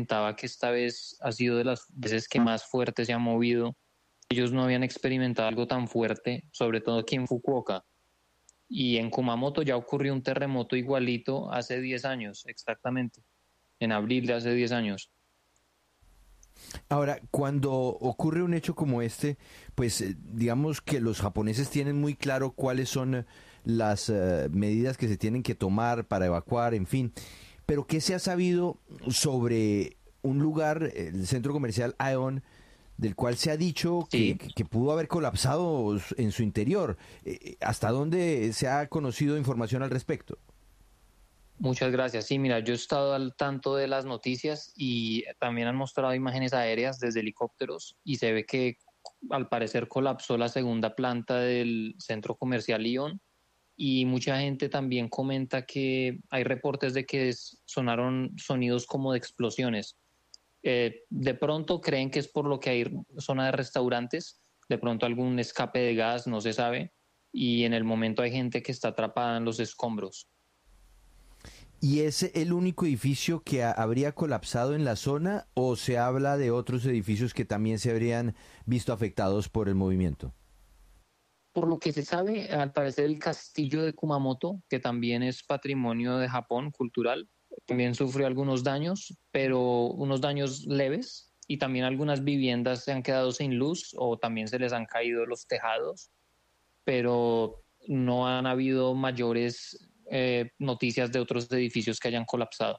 comentaba que esta vez ha sido de las veces que más fuerte se ha movido. Ellos no habían experimentado algo tan fuerte, sobre todo aquí en Fukuoka. Y en Kumamoto ya ocurrió un terremoto igualito hace 10 años, exactamente, en abril de hace 10 años. Ahora, cuando ocurre un hecho como este, pues digamos que los japoneses tienen muy claro cuáles son las medidas que se tienen que tomar para evacuar, en fin. Pero ¿qué se ha sabido sobre un lugar, el centro comercial Aeon, del cual se ha dicho Sí, que pudo haber colapsado en su interior? ¿Hasta dónde se ha conocido información al respecto? muchas gracias. Sí, mira, yo he estado al tanto de las noticias y también han mostrado imágenes aéreas desde helicópteros y se ve que al parecer colapsó la segunda planta del centro comercial Ion y mucha gente también comenta que hay reportes de que sonaron sonidos como de explosiones. De pronto creen que es por lo que hay zona de restaurantes, de pronto algún escape de gas, no se sabe, y en el momento hay gente que está atrapada en los escombros. ¿Y es el único edificio que habría colapsado en la zona o se habla de otros edificios que también se habrían visto afectados por el movimiento? Por lo que se sabe, al parecer el castillo de Kumamoto, que también es patrimonio de Japón cultural, también sufrió algunos daños, pero unos daños leves, y también algunas viviendas se han quedado sin luz o también se les han caído los tejados, pero no han habido mayores noticias de otros edificios que hayan colapsado.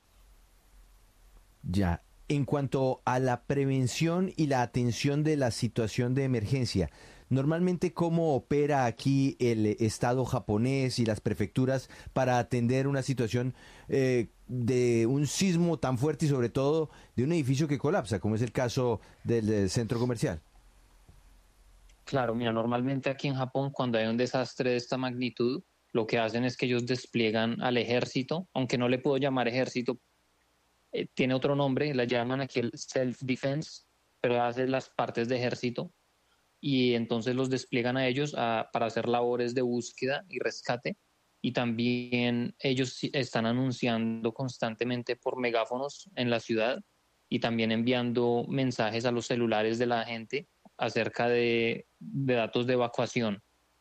Ya. En cuanto a la prevención y la atención de la situación de emergencia, normalmente cómo opera aquí el Estado japonés y las prefecturas para atender una situación de un sismo tan fuerte y sobre todo de un edificio que colapsa, como es el caso del centro comercial. Claro, mira, normalmente aquí en Japón cuando hay un desastre de esta magnitud, lo que hacen es que ellos despliegan al ejército, aunque no le puedo llamar ejército, tiene otro nombre, la llaman aquí el self-defense, pero hace las partes de ejército y entonces los despliegan a ellos para hacer labores de búsqueda y rescate. Y también ellos están anunciando constantemente por megáfonos en la ciudad y también enviando mensajes a los celulares de la gente acerca de datos de evacuación.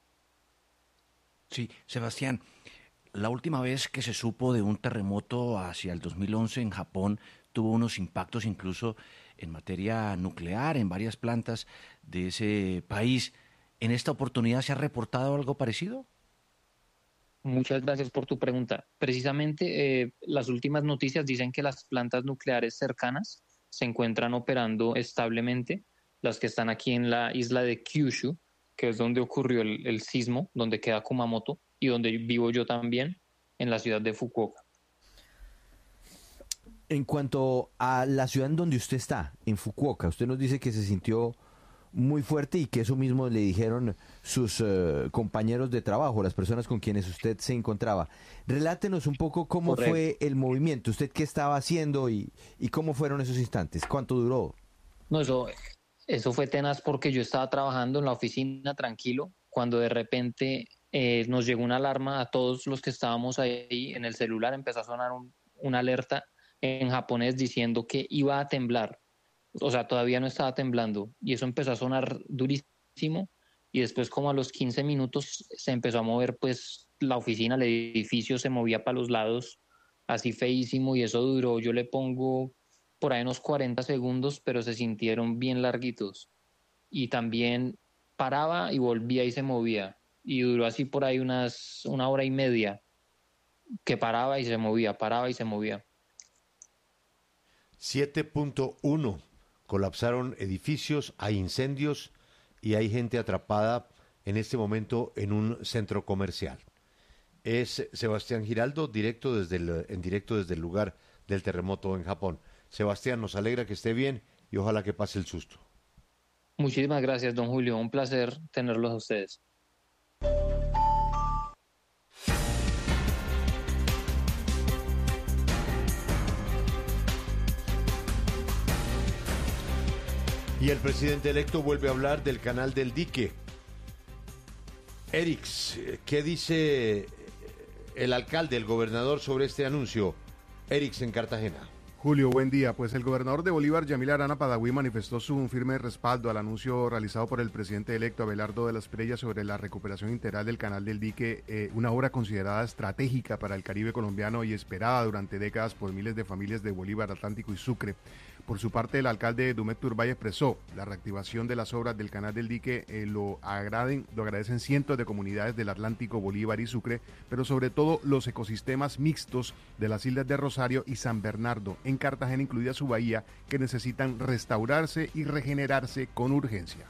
Sí, Sebastián, la última vez que se supo de un terremoto hacia el 2011 en Japón tuvo unos impactos incluso en materia nuclear en varias plantas de ese país. ¿En esta oportunidad se ha reportado algo parecido? Muchas gracias por tu pregunta. Precisamente las últimas noticias dicen que las plantas nucleares cercanas se encuentran operando establemente, las que están aquí en la isla de Kyushu, que es donde ocurrió el sismo, donde queda Kumamoto y donde vivo yo también, en la ciudad de Fukuoka. En cuanto a la ciudad en donde usted está, en Fukuoka, usted nos dice que se sintió muy fuerte y que eso mismo le dijeron sus compañeros de trabajo, las personas con quienes usted se encontraba. Relátenos un poco cómo Correcto. fue el movimiento, usted qué estaba haciendo y cómo fueron esos instantes, cuánto duró. No, eso fue tenaz porque yo estaba trabajando en la oficina tranquilo, cuando de repente nos llegó una alarma a todos los que estábamos ahí en el celular, empezó a sonar una alerta en japonés diciendo que iba a temblar, o sea, todavía no estaba temblando y eso empezó a sonar durísimo y después como a los 15 minutos se empezó a mover pues la oficina, el edificio se movía para los lados así feísimo y eso duró, yo le pongo por ahí unos 40 segundos, pero se sintieron bien larguitos y también paraba y volvía y se movía y duró así por ahí una hora y media que paraba y se movía, paraba y se movía. 7.1. Colapsaron edificios, hay incendios y hay gente atrapada en este momento en un centro comercial. Es Sebastián Giraldo, en directo desde el lugar del terremoto en Japón. Sebastián, nos alegra que esté bien y ojalá que pase el susto. Muchísimas gracias, don Julio, un placer tenerlos a ustedes. Y el presidente electo vuelve a hablar del canal del dique. Erix, ¿qué dice el alcalde, el gobernador sobre este anuncio? Erix en Cartagena. Julio, buen día. Pues el gobernador de Bolívar, Yamil Arana Padaví, manifestó su firme respaldo al anuncio realizado por el presidente electo Abelardo de las Preyas sobre la recuperación integral del Canal del Dique, una obra considerada estratégica para el Caribe colombiano y esperada durante décadas por miles de familias de Bolívar, Atlántico y Sucre. Por su parte, el alcalde Dumet Turbay expresó la reactivación de las obras del Canal del Dique, lo agradecen cientos de comunidades del Atlántico, Bolívar y Sucre, pero sobre todo los ecosistemas mixtos de las islas de Rosario y San Bernardo, en Cartagena incluida su bahía, que necesitan restaurarse y regenerarse con urgencia.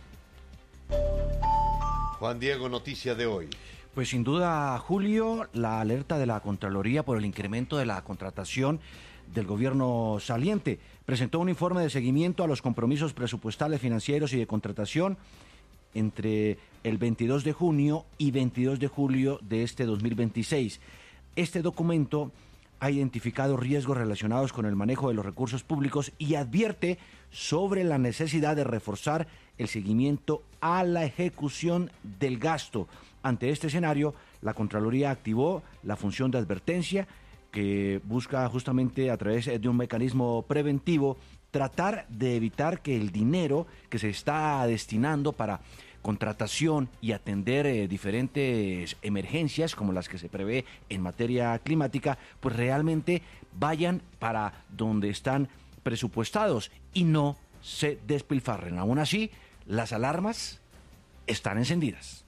Juan Diego, noticia de hoy. Pues sin duda, Julio, la alerta de la Contraloría por el incremento de la contratación del gobierno saliente. Presentó un informe de seguimiento a los compromisos presupuestales, financieros y de contratación entre el 22 de junio y 22 de julio de este 2026. Este documento ha identificado riesgos relacionados con el manejo de los recursos públicos y advierte sobre la necesidad de reforzar el seguimiento a la ejecución del gasto. Ante este escenario, la Contraloría activó la función de advertencia que busca justamente a través de un mecanismo preventivo tratar de evitar que el dinero que se está destinando para contratación y atender diferentes emergencias como las que se prevé en materia climática, pues realmente vayan para donde están presupuestados y no se despilfarren. Aún así, las alarmas están encendidas.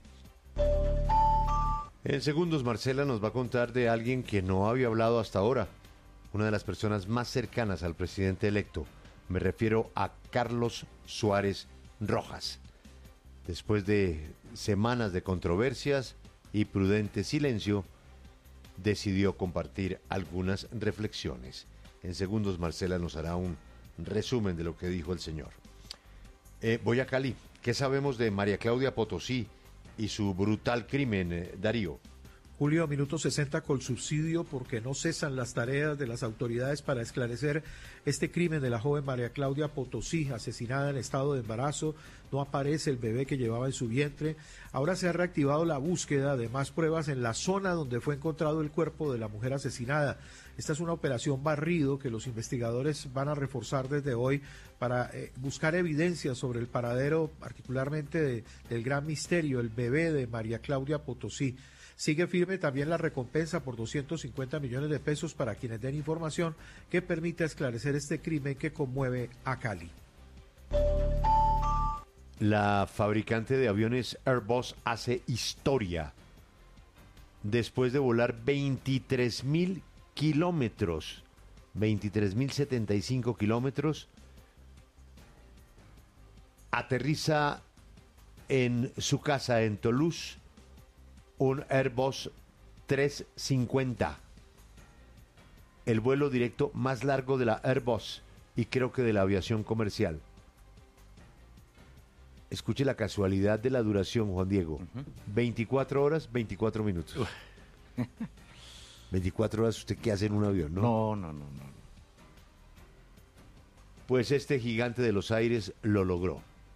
En segundos, Marcela nos va a contar de alguien que no había hablado hasta ahora, una de las personas más cercanas al presidente electo. Me refiero a Carlos Suárez Rojas. Después de semanas de controversias y prudente silencio, decidió compartir algunas reflexiones. En segundos, Marcela nos hará un resumen de lo que dijo el señor. Voy a Cali. ¿Qué sabemos de María Claudia Potosí y su brutal crimen, Darío? Julio, minuto 60 con subsidio porque no cesan las tareas de las autoridades para esclarecer este crimen de la joven María Claudia Potosí, asesinada en estado de embarazo. No aparece el bebé que llevaba en su vientre. Ahora se ha reactivado la búsqueda de más pruebas en la zona donde fue encontrado el cuerpo de la mujer asesinada. Esta es una operación barrido que los investigadores van a reforzar desde hoy para buscar evidencia sobre el paradero, particularmente del gran misterio, el bebé de María Claudia Potosí. Sigue firme también la recompensa por 250 millones de pesos para quienes den información que permita esclarecer este crimen que conmueve a Cali. La fabricante de aviones Airbus hace historia. Después de volar 23.000 kilómetros, 23.075 kilómetros, aterriza en su casa en Toulouse un Airbus 350, el vuelo directo más largo de la Airbus y creo que de la aviación comercial. Escuche la casualidad de la duración, Juan Diego. 24 horas, 24 minutos. 24 horas, ¿usted qué hace en un avión, no? No. Pues este gigante de los aires lo logró.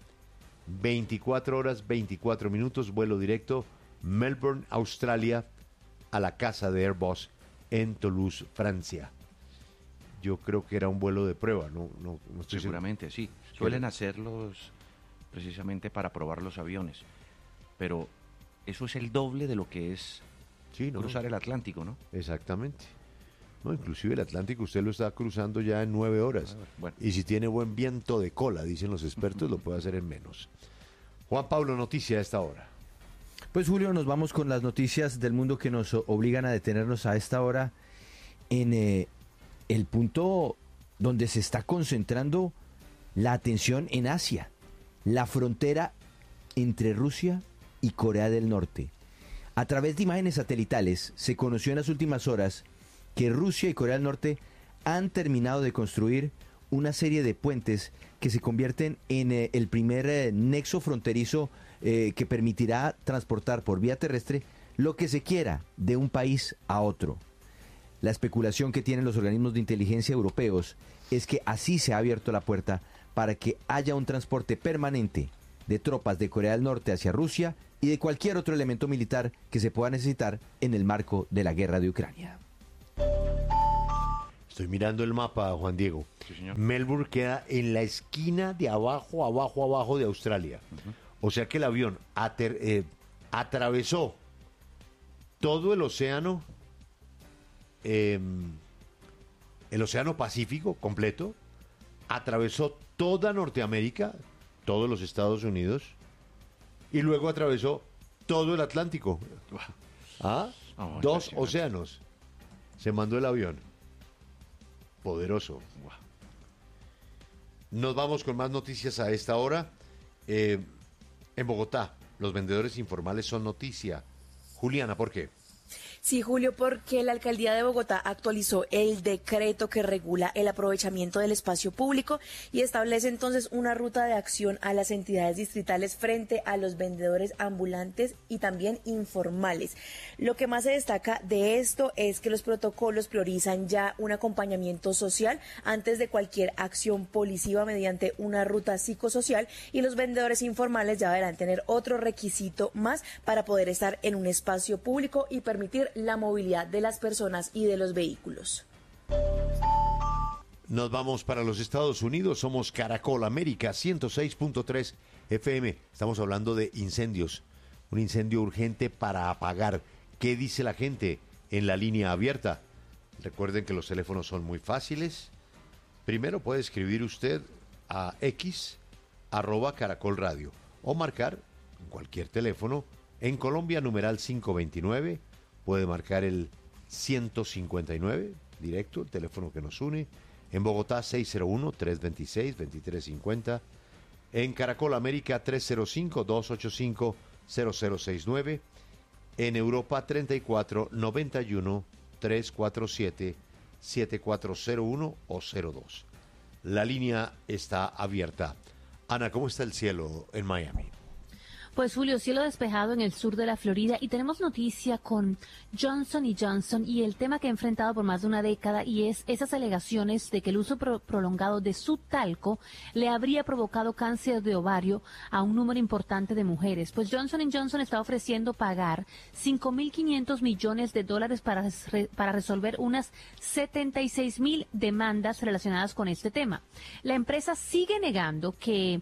24 horas, 24 minutos, vuelo directo, Melbourne, Australia, a la casa de Airbus en Toulouse, Francia. Yo creo que era un vuelo de prueba, no estoy Seguramente, sí. Suelen hacerlos precisamente para probar los aviones, pero eso es el doble de lo que es cruzar el Atlántico, ¿no? Exactamente. No, inclusive el Atlántico usted lo está cruzando ya en 9 horas. Bueno. Y si tiene buen viento de cola, dicen los expertos, lo puede hacer en menos. Juan Pablo, noticia a esta hora. Pues Julio, nos vamos con las noticias del mundo que nos obligan a detenernos a esta hora en el punto donde se está concentrando la atención en Asia, la frontera entre Rusia y Corea del Norte. A través de imágenes satelitales se conoció en las últimas horas que Rusia y Corea del Norte han terminado de construir una serie de puentes que se convierten en el primer nexo fronterizo que permitirá transportar por vía terrestre lo que se quiera de un país a otro. La especulación que tienen los organismos de inteligencia europeos es que así se ha abierto la puerta para que haya un transporte permanente de tropas de Corea del Norte hacia Rusia y de cualquier otro elemento militar que se pueda necesitar en el marco de la guerra de Ucrania. Estoy mirando el mapa, Juan Diego. Sí, señor. Melbourne queda en la esquina de abajo de Australia. O sea que el avión atravesó todo el océano Pacífico completo, atravesó toda Norteamérica, todos los Estados Unidos, y luego atravesó todo el Atlántico. ¿Ah? Oh, Dos impresionante. océanos. Se mandó el avión. Poderoso. Nos vamos con más noticias a esta hora. En Bogotá, los vendedores informales son noticia. Juliana, ¿por qué? Sí, Julio, porque la Alcaldía de Bogotá actualizó el decreto que regula el aprovechamiento del espacio público y establece entonces una ruta de acción a las entidades distritales frente a los vendedores ambulantes y también informales. Lo que más se destaca de esto es que los protocolos priorizan ya un acompañamiento social antes de cualquier acción policiva mediante una ruta psicosocial, y los vendedores informales ya deberán tener otro requisito más para poder estar en un espacio público y permitir la movilidad de las personas y de los vehículos. Nos vamos para los Estados Unidos. Somos Caracol América 106.3 FM. Estamos hablando de incendios. Un incendio urgente para apagar. ¿Qué dice la gente en la línea abierta? Recuerden que los teléfonos son muy fáciles. Primero puede escribir usted a x@Caracol Radio o marcar en cualquier teléfono. En Colombia, numeral 529. Puede marcar el 159, directo, el teléfono que nos une. En Bogotá, 601-326-2350. En Caracol América, 305-285-0069. En Europa, 34-91-347-7401 o 02. La línea está abierta. Ana, ¿cómo está el cielo en Miami? Pues Julio, cielo despejado en el sur de la Florida, y tenemos noticia con Johnson & Johnson y el tema que ha enfrentado por más de una década, y es esas alegaciones de que el uso prolongado de su talco le habría provocado cáncer de ovario a un número importante de mujeres. Pues Johnson & Johnson está ofreciendo pagar $5.500 millones para resolver unas 76.000 demandas relacionadas con este tema. La empresa sigue negando que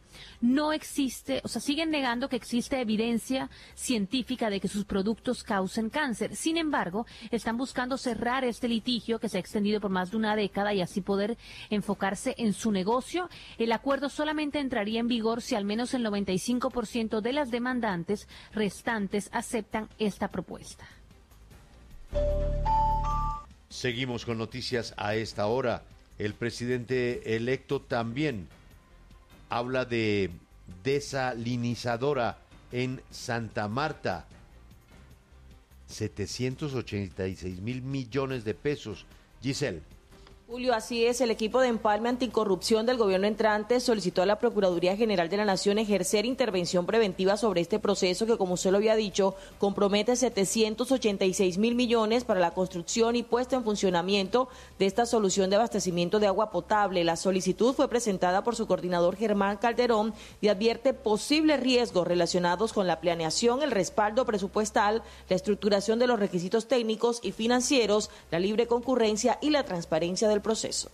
existe evidencia científica de que sus productos causen cáncer. Sin embargo, están buscando cerrar este litigio que se ha extendido por más de una década y así poder enfocarse en su negocio. El acuerdo solamente entraría en vigor si al menos el 95% de las demandantes restantes aceptan esta propuesta. Seguimos con noticias a esta hora. El presidente electo también habla de desalinizadora en Santa Marta. 786.000 millones de pesos. Giselle. Julio, así es. El equipo de empalme anticorrupción del gobierno entrante solicitó a la Procuraduría General de la Nación ejercer intervención preventiva sobre este proceso que, como usted lo había dicho, compromete 786.000 millones para la construcción y puesta en funcionamiento de esta solución de abastecimiento de agua potable. La solicitud fue presentada por su coordinador Germán Calderón y advierte posibles riesgos relacionados con la planeación, el respaldo presupuestal, la estructuración de los requisitos técnicos y financieros, la libre concurrencia y la transparencia del proceso.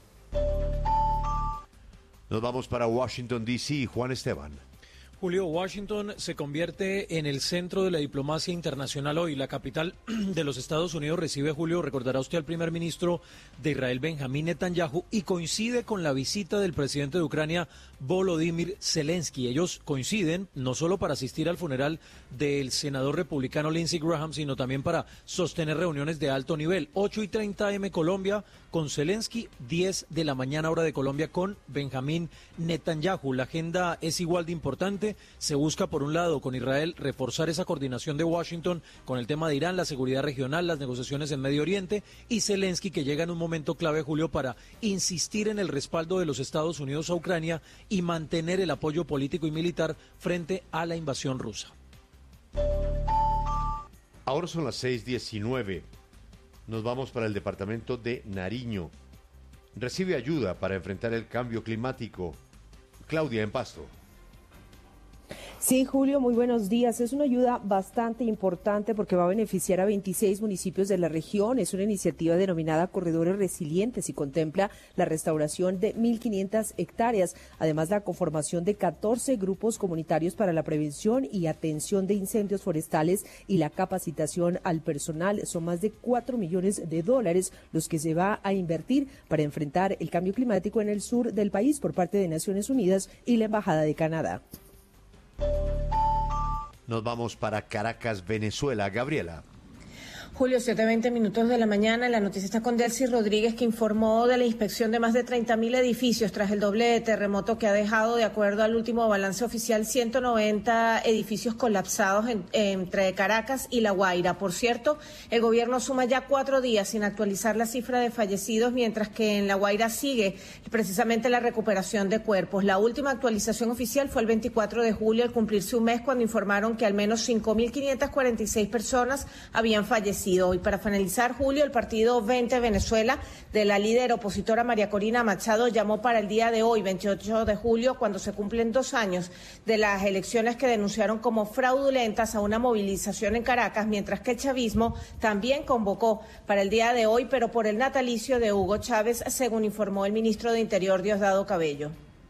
Nos vamos para Washington, D.C. Juan Esteban. Julio, Washington se convierte en el centro de la diplomacia internacional hoy. La capital de los Estados Unidos recibe, Julio, recordará usted, al primer ministro de Israel, Benjamín Netanyahu, y coincide con la visita del presidente de Ucrania, Volodymyr Zelensky. Ellos coinciden no solo para asistir al funeral del senador republicano Lindsey Graham, sino también para sostener reuniones de alto nivel. 8:30 a.m. Colombia con Zelensky, 10 de la mañana hora de Colombia con Benjamín Netanyahu. La agenda es igual de importante. Se busca, por un lado, con Israel reforzar esa coordinación de Washington con el tema de Irán, la seguridad regional, las negociaciones en Medio Oriente, y Zelensky, que llega en un momento clave, Julio, para insistir en el respaldo de los Estados Unidos a Ucrania y mantener el apoyo político y militar frente a la invasión rusa. Ahora son las 6:19. Nos vamos para el departamento de Nariño. Recibe ayuda para enfrentar el cambio climático. Claudia, en Pasto. Sí, Julio, muy buenos días. Es una ayuda bastante importante porque va a beneficiar a 26 municipios de la región. Es una iniciativa denominada Corredores Resilientes y contempla la restauración de 1.500 hectáreas, además la conformación de 14 grupos comunitarios para la prevención y atención de incendios forestales y la capacitación al personal. Son más de $4 millones los que se va a invertir para enfrentar el cambio climático en el sur del país por parte de Naciones Unidas y la Embajada de Canadá. Nos vamos para Caracas, Venezuela. Gabriela. Julio, 7:20 de la mañana. La noticia está con Delcy Rodríguez, que informó de la inspección de más de 30.000 edificios tras el doble terremoto que ha dejado, de acuerdo al último balance oficial, 190 edificios colapsados entre Caracas y La Guaira. Por cierto, el gobierno suma ya 4 días sin actualizar la cifra de fallecidos, mientras que en La Guaira sigue precisamente la recuperación de cuerpos. La última actualización oficial fue el 24 de julio, al cumplirse un mes, cuando informaron que al menos 5.546 personas habían fallecido. Y para finalizar, Julio, el partido 20 Venezuela de la líder opositora María Corina Machado llamó para el día de hoy, 28 de julio, cuando se cumplen 2 años de las elecciones que denunciaron como fraudulentas, a una movilización en Caracas, mientras que el chavismo también convocó para el día de hoy, pero por el natalicio de Hugo Chávez, según informó el ministro de Interior, Diosdado Cabello.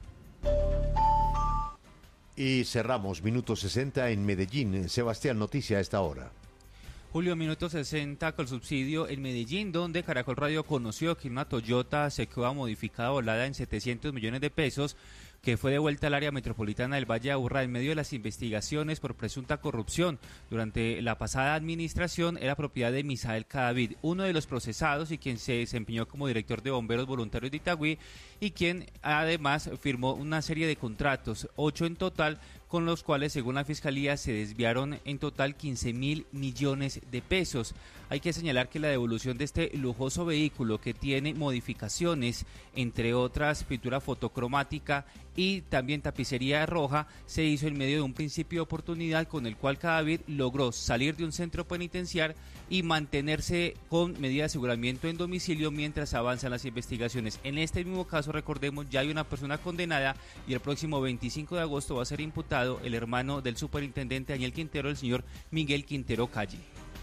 Y cerramos minuto 60 en Medellín. Sebastián, noticia a esta hora. Julio, minuto 60 con subsidio en Medellín, donde Caracol Radio conoció que una Toyota Sequoia modificada volada en 700 millones de pesos, que fue devuelta al área metropolitana del Valle de Aburrá en medio de las investigaciones por presunta corrupción durante la pasada administración, era propiedad de Misael Cadavid, uno de los procesados y quien se desempeñó como director de bomberos voluntarios de Itagüí, y quien además firmó una serie de contratos, 8 en total, con los cuales, según la Fiscalía, se desviaron en total 15.000 millones de pesos. Hay que señalar que la devolución de este lujoso vehículo, que tiene modificaciones, entre otras pintura fotocromática y también tapicería roja, se hizo en medio de un principio de oportunidad con el cual Cadavid logró salir de un centro penitenciario y mantenerse con medida de aseguramiento en domicilio mientras avanzan las investigaciones. En este mismo caso, recordemos, ya hay una persona condenada y el próximo 25 de agosto va a ser imputado el hermano del superintendente Daniel Quintero, el señor Miguel Quintero Calle.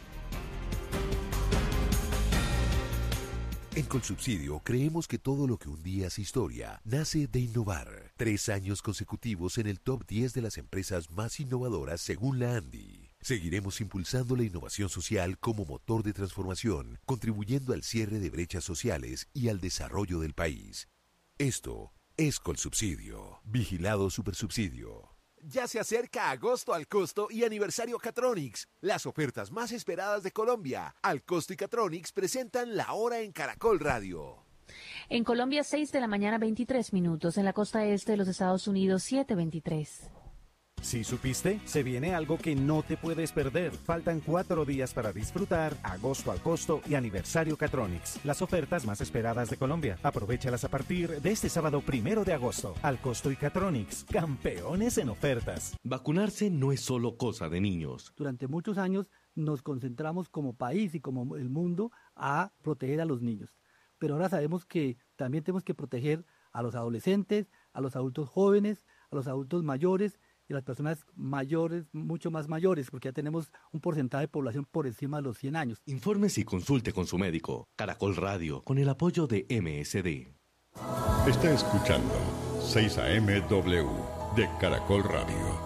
En Colsubsidio creemos que todo lo que un día es historia nace de innovar. 3 años consecutivos en el top 10 de las empresas más innovadoras según la ANDI. Seguiremos impulsando la innovación social como motor de transformación, contribuyendo al cierre de brechas sociales y al desarrollo del país. Esto es Colsubsidio. Vigilado Supersubsidio. Ya se acerca Agosto al Costo y Aniversario Catronics, las ofertas más esperadas de Colombia. Al Costo y Catronics presentan La Hora en Caracol Radio. En Colombia, 6 de la mañana, 23 minutos. En la costa este de los Estados Unidos, 7:23. ¿Sí supiste? Se viene algo que no te puedes perder. Faltan 4 días para disfrutar Agosto al Costo y Aniversario Catronics, las ofertas más esperadas de Colombia. Aprovéchalas a partir de este sábado 1 de agosto. Al Costo y Catronics, campeones en ofertas. Vacunarse no es solo cosa de niños. Durante muchos años nos concentramos como país y como el mundo a proteger a los niños. Pero ahora sabemos que también tenemos que proteger a los adolescentes, a los adultos jóvenes, a los adultos mayores y las personas mayores, mucho más mayores, porque ya tenemos un porcentaje de población por encima de los 100 años. Infórmese y consulte con su médico. Caracol Radio, con el apoyo de MSD. Está escuchando 6 AM/W de Caracol Radio.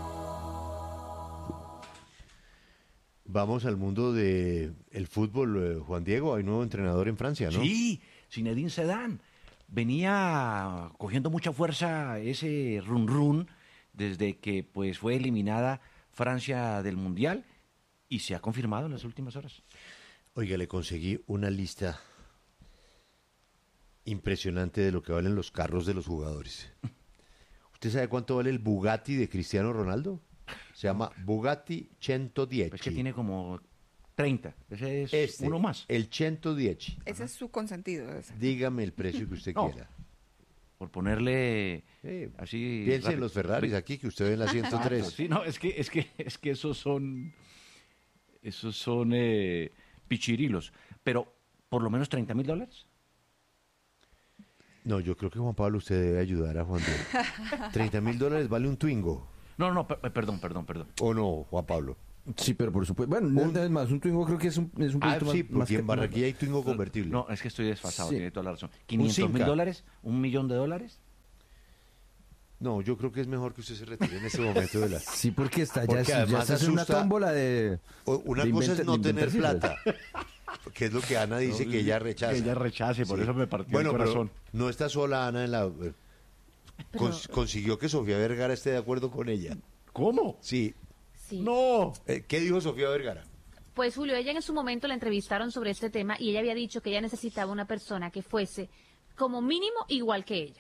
Vamos al mundo del fútbol, Juan Diego. Hay nuevo entrenador en Francia, ¿no? Sí, Zinedine Zidane. Venía cogiendo mucha fuerza ese run desde que pues fue eliminada Francia del Mundial y se ha confirmado en las últimas horas. Oiga, le conseguí una lista impresionante de lo que valen los carros de los jugadores. ¿Usted sabe cuánto vale el Bugatti de Cristiano Ronaldo? Se llama Bugatti 110. Es que tiene como 30. Ese es uno más. El 110. Ese es su consentido. Dígame el precio que usted quiera. Por ponerle así. Piense en los Ferraris aquí que usted ve en la 103. Sí, no, es que esos son pichirilos. Pero por lo menos $30,000. No, yo creo que Juan Pablo usted debe ayudar a Juan Diego. $30,000 vale un Twingo. Perdón. ¿O no, Juan Pablo? Sí, pero por supuesto. Bueno, es más, un Twingo creo que es un poquito sí, más porque en Barranquilla hay Twingo convertible. No, es que estoy desfasado, Sí. tiene toda la razón. $500,000, $1 millón. No, yo creo que es mejor que usted se retire en este momento de la... Sí, porque está Porque ya además se hace una asusta- tómbola de... Una de cosa es inventa- no de tener inventar plata, que es lo que Ana dice que ella rechaza. Que ella rechace, por eso me partió el pero corazón. no está sola Ana en la... consiguió que Sofía Vergara esté de acuerdo con ella. ¿Cómo? Sí. Sí. ¡No! ¿Qué dijo Sofía Vergara? Pues Julio, ella en su momento la entrevistaron sobre este tema y ella había dicho que ella necesitaba una persona que fuese como mínimo igual que ella.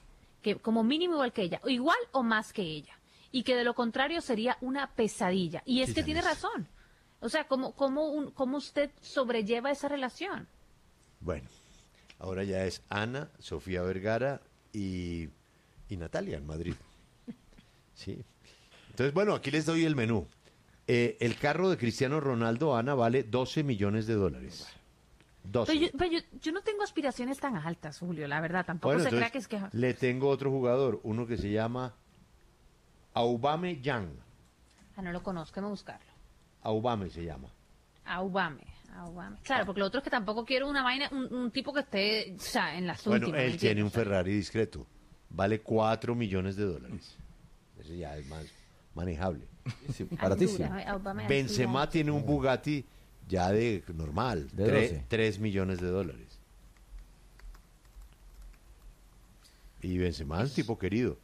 O igual o más que ella. Y que de lo contrario sería una pesadilla. Y es que tiene razón. O sea, ¿cómo usted sobrelleva esa relación? Bueno, ahora ya es Ana, Sofía Vergara y Natalia en Madrid. Sí. Entonces, bueno, aquí les doy el menú. El carro de Cristiano Ronaldo, Ana, vale $12 millones. 12. Pero yo no tengo aspiraciones tan altas, Julio, la verdad. Tampoco Bueno, se crea entonces, que es que... le tengo otro jugador, uno que se llama Aubameyang. no lo conozco, déjame buscarlo. Aubame se llama. Aubame. Claro, porque lo otro es que tampoco quiero una vaina, un tipo que esté, o sea, en las Bueno, últimas. él tiene un Ferrari discreto. Vale $4 millones. Ese ya es más manejable. Sí, baratísimo. Benzema tiene un Bugatti ya de normal, De 3 millones. Y Benzema es un tipo querido.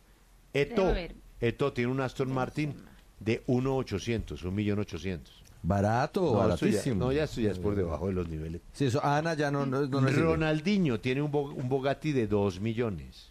Eto'o tiene un Aston Martin de 1.800.000. Barato, No, baratísimo. esto ya es por debajo de los niveles. Sí, eso, Ana ya no le sirve. Ronaldinho tiene un Bugatti de 2 millones.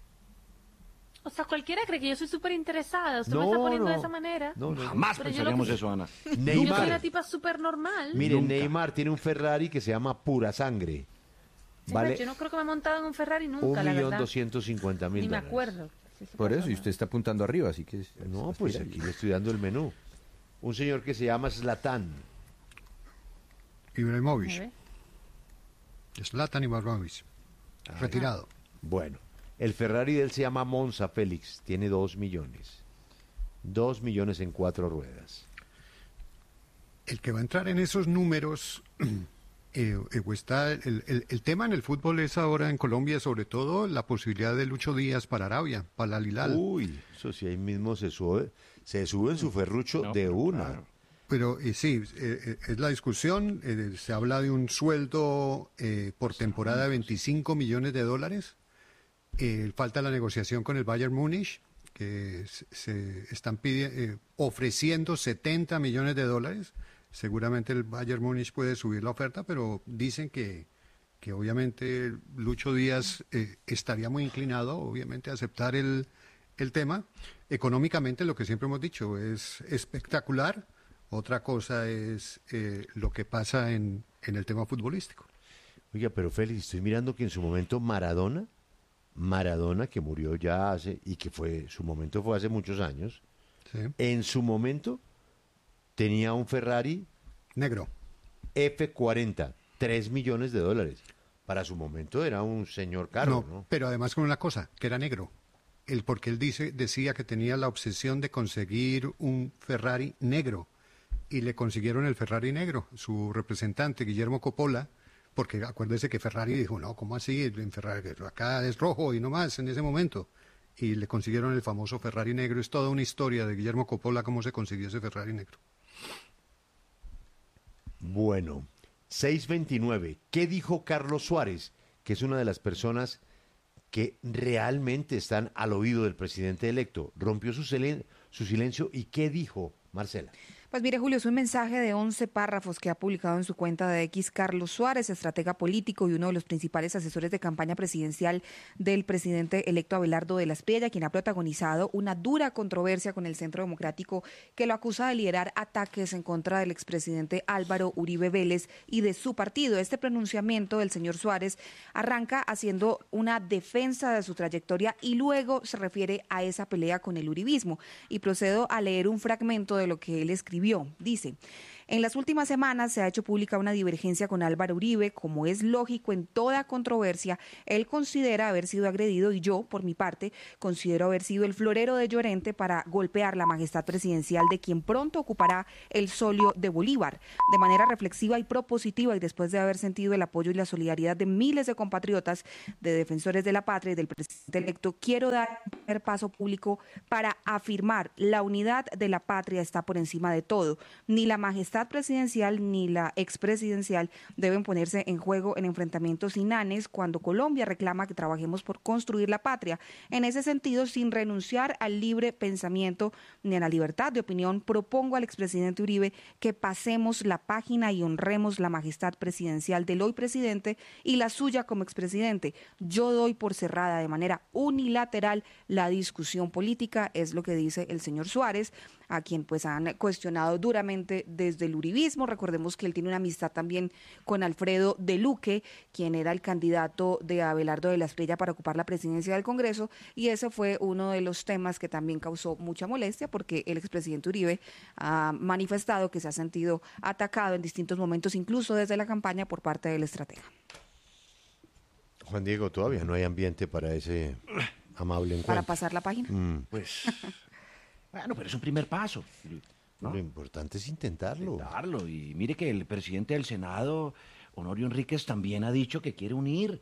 O sea, cualquiera cree que yo soy súper interesada. Usted me está poniendo de esa manera. Jamás Pero yo pensaríamos lo que- eso, Ana. Yo soy Neymar. una tipa súper normal. Mire, Neymar tiene un Ferrari que se llama Pura Sangre. Sí, Vale pero yo no creo que me he montado en un Ferrari nunca, la verdad. $1.250.000. Ni me acuerdo. Por eso, y usted está apuntando arriba, así que... No, pues aquí le estoy dando el menú. Un señor que se llama Zlatan. Ibrahimovic. Zlatan Ibrahimovic. Retirado. Bueno, el Ferrari de él se llama Monza Félix. Tiene 2 millones. 2 millones en 4 ruedas. El que va a entrar en esos números, está el tema en el fútbol es ahora en Colombia, sobre todo la posibilidad de Lucho Díaz para Arabia, para Al Hilal. Uy, eso sí, ahí mismo se sube en su ferrucho de una. Claro. Pero sí, es la discusión. Se habla de un sueldo por temporada de $25 millones. Falta la negociación con el Bayern Múnich, que se están ofreciendo $70 millones. Seguramente el Bayern Múnich puede subir la oferta, pero dicen que obviamente Lucho Díaz estaría muy inclinado, obviamente, a aceptar el tema. Económicamente, lo que siempre hemos dicho, es espectacular. Otra cosa es lo que pasa en el tema futbolístico. Oiga, pero Félix, estoy mirando que en su momento Maradona, que murió ya y que su momento fue hace muchos años, Sí. en su momento tenía un Ferrari negro F40, $3 millones. Para su momento era un señor carro, ¿no? Pero además con una cosa, que era negro. Porque él decía que tenía la obsesión de conseguir un Ferrari negro. Y le consiguieron el Ferrari negro. Su representante, Guillermo Coppola, porque acuérdese que Ferrari dijo, no, ¿cómo así? En Ferrari, acá es rojo y no más en ese momento. Y le consiguieron el famoso Ferrari negro. Es toda una historia de Guillermo Coppola, cómo se consiguió ese Ferrari negro. Bueno, 6:29. ¿Qué dijo Carlos Suárez? Que es una de las personas que realmente están al oído del presidente electo. Rompió su silencio y ¿qué dijo, Marcela? Pues mire, Julio, es un mensaje de 11 párrafos que ha publicado en su cuenta de X Carlos Suárez, estratega político y uno de los principales asesores de campaña presidencial del presidente electo Abelardo de la Espriella, quien ha protagonizado una dura controversia con el Centro Democrático que lo acusa de liderar ataques en contra del expresidente Álvaro Uribe Vélez y de su partido. Este pronunciamiento del señor Suárez arranca haciendo una defensa de su trayectoria y luego se refiere a esa pelea con el uribismo. Y procedo a leer un fragmento de lo que él escribió. Dice: En las últimas semanas se ha hecho pública una divergencia con Álvaro Uribe. Como es lógico en toda controversia, él considera haber sido agredido y yo, por mi parte, considero haber sido el florero de Llorente para golpear la majestad presidencial de quien pronto ocupará el solio de Bolívar. De manera reflexiva y propositiva, y después de haber sentido el apoyo y la solidaridad de miles de compatriotas, de defensores de la patria y del presidente electo, quiero dar un primer paso público para afirmar: la unidad de la patria está por encima de todo. Ni la majestad presidencial ni la expresidencial deben ponerse en juego en enfrentamientos inanes cuando Colombia reclama que trabajemos por construir la patria. En ese sentido, sin renunciar al libre pensamiento ni a la libertad de opinión, propongo al expresidente Uribe que pasemos la página y honremos la majestad presidencial del hoy presidente y la suya como expresidente. Yo doy por cerrada de manera unilateral la discusión política, es lo que dice el señor Suárez, a quien pues han cuestionado duramente desde el uribismo. Recordemos que él tiene una amistad también con Alfredo de Luque, quien era el candidato de Abelardo de la Espriella para ocupar la presidencia del Congreso, y ese fue uno de los temas que también causó mucha molestia, porque el expresidente Uribe ha manifestado que se ha sentido atacado en distintos momentos, incluso desde la campaña, por parte del estratega. Juan Diego, todavía no hay ambiente para ese amable encuentro. Para pasar la página. Pues, bueno, pero es un primer paso, ¿no? Lo importante es intentarlo. Y mire que el presidente del Senado, Honorio Enríquez, también ha dicho que quiere unir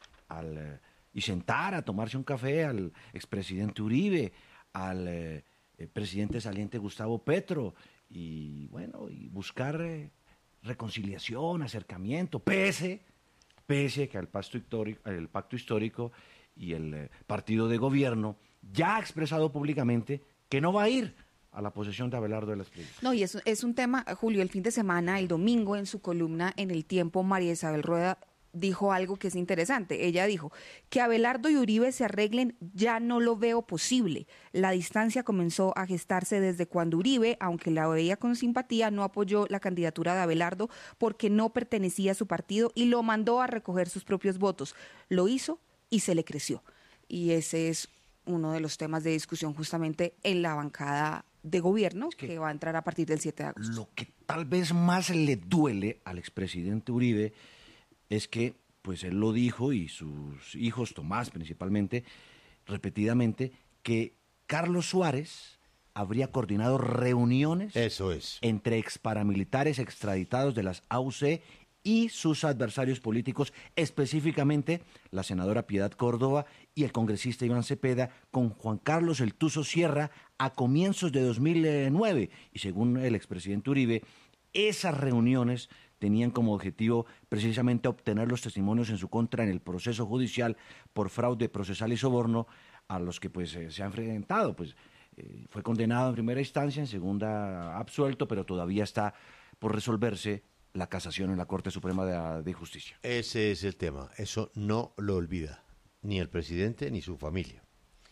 y sentar a tomarse un café al expresidente Uribe, al presidente saliente Gustavo Petro, y bueno, y buscar reconciliación, acercamiento, pese que el pacto histórico y el partido de gobierno ya ha expresado públicamente que no va a ir a la posesión de Abelardo de la Espriella. No, y es un tema, Julio, el fin de semana, el domingo, en su columna en El Tiempo, María Isabel Rueda dijo algo que es interesante. Ella dijo que Abelardo y Uribe se arreglen, ya no lo veo posible. La distancia comenzó a gestarse desde cuando Uribe, aunque la veía con simpatía, no apoyó la candidatura de Abelardo porque no pertenecía a su partido y lo mandó a recoger sus propios votos. Lo hizo y se le creció. Y ese es uno de los temas de discusión justamente en la bancada de gobierno que va a entrar a partir del 7 de agosto. Lo que tal vez más le duele al expresidente Uribe es que, pues él lo dijo, y sus hijos, Tomás principalmente, repetidamente, que Carlos Suárez habría coordinado reuniones entre exparamilitares extraditados de las AUC y sus adversarios políticos, específicamente la senadora Piedad Córdoba y el congresista Iván Cepeda, con Juan Carlos El Tuzo Sierra a comienzos de 2009. Y según el expresidente Uribe, esas reuniones tenían como objetivo precisamente obtener los testimonios en su contra en el proceso judicial por fraude procesal y soborno a los que pues se ha enfrentado. Pues fue condenado en primera instancia, en segunda absuelto, pero todavía está por resolverse la casación en la Corte Suprema de Justicia. Ese es el tema, eso no lo olvida ni el presidente ni su familia.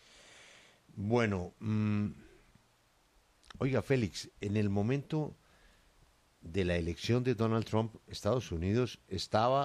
Bueno, oiga Félix, en el momento de la elección de Donald Trump, Estados Unidos está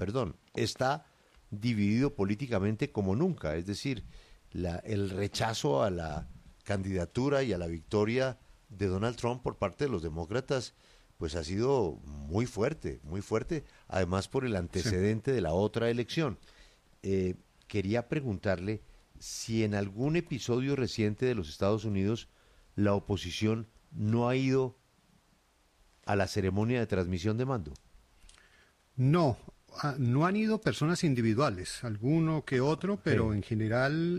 dividido políticamente como nunca, es decir, el rechazo a la candidatura y a la victoria de Donald Trump por parte de los demócratas pues ha sido muy fuerte, además por el antecedente de la otra elección. Quería preguntarle si en algún episodio reciente de los Estados Unidos la oposición no ha ido a la ceremonia de transmisión de mando. No han ido personas individuales, alguno que otro, pero en general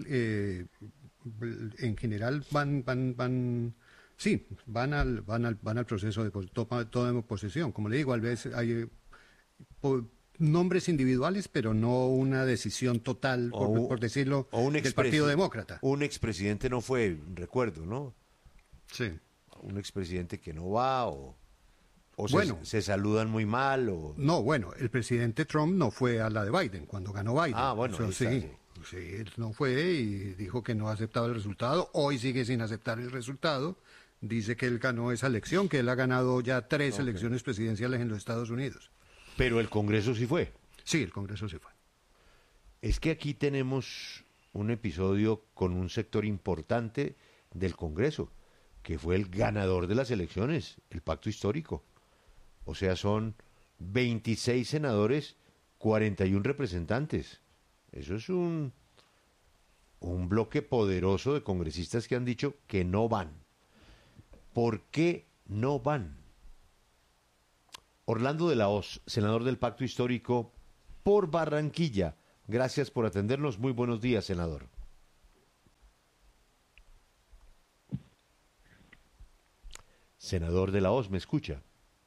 van al proceso de toma posesión. Como le digo, a veces hay nombres individuales, pero no una decisión total, por decirlo, del Partido Demócrata. Un expresidente no fue, recuerdo, ¿no? Sí. Un expresidente que no va o bueno, se saludan muy mal No, bueno, el presidente Trump no fue a la de Biden cuando ganó Biden. Sí, él no fue y dijo que no aceptaba el resultado. Hoy sigue sin aceptar el resultado. Dice que él ganó esa elección, que él ha ganado ya 3 elecciones presidenciales en los Estados Unidos. Pero el Congreso sí fue. Sí, el Congreso sí fue. Es que aquí tenemos un episodio con un sector importante del Congreso, que fue el ganador de las elecciones, el pacto histórico. O sea, son 26 senadores, 41 representantes. Eso es un bloque poderoso de congresistas que han dicho que no van. ¿Por qué no van? Orlando de la Hoz, senador del Pacto Histórico por Barranquilla. Gracias por atendernos. Muy buenos días, senador. Senador de la Hoz, ¿me escucha?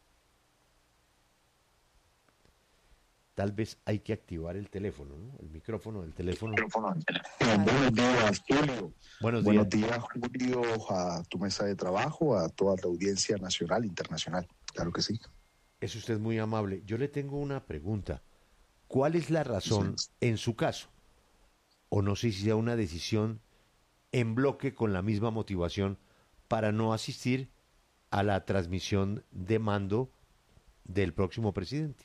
Tal vez hay que activar el teléfono, ¿no? El micrófono del teléfono. Buenos días, Julio. Buenos días, Julio, a tu mesa de trabajo, a toda la audiencia nacional e internacional. Claro que sí. Es usted muy amable. Yo le tengo una pregunta. ¿Cuál es la razón, en su caso, o no sé si sea una decisión en bloque con la misma motivación, para no asistir a la transmisión de mando del próximo presidente?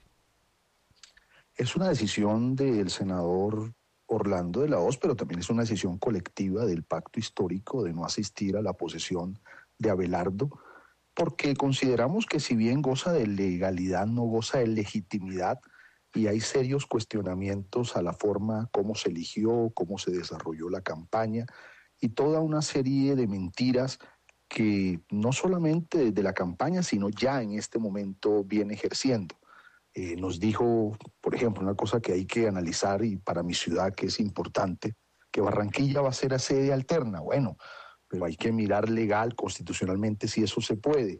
Es una decisión del senador Orlando de la Hoz, pero también es una decisión colectiva del Pacto Histórico de no asistir a la posesión de Abelardo, porque consideramos que si bien goza de legalidad, no goza de legitimidad, y hay serios cuestionamientos a la forma como se eligió, cómo se desarrolló la campaña, y toda una serie de mentiras que no solamente desde la campaña, sino ya en este momento viene ejerciendo. Nos dijo, por ejemplo, una cosa que hay que analizar, y para mi ciudad que es importante, que Barranquilla va a ser sede alterna. Bueno, pero hay que mirar legal, constitucionalmente, si eso se puede.